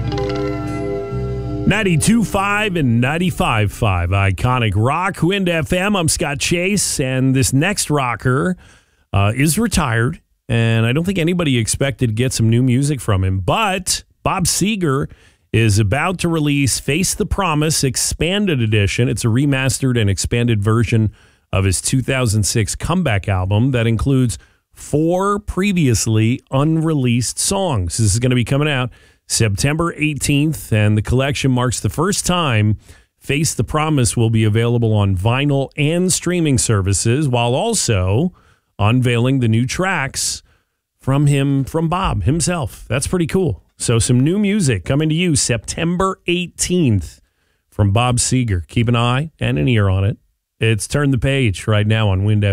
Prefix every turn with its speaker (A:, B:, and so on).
A: 92.5 and 95.5, iconic rock, Wind FM. I'm Scott Chase, and this next rocker is retired, and I don't think anybody expected to get some new music from him. But Bob Seger is about to release Face the Promise Expanded Edition. It's a remastered and expanded version of his 2006 comeback album that includes 4 previously unreleased songs. This is going to be coming out September 18th, and the collection marks the first time Face the Promise will be available on vinyl and streaming services, while also unveiling the new tracks from Bob himself. That's pretty cool. So some new music coming to you September 18th from Bob Seger. Keep an eye and an ear on it. It's Turn the Page right now on Wind FM.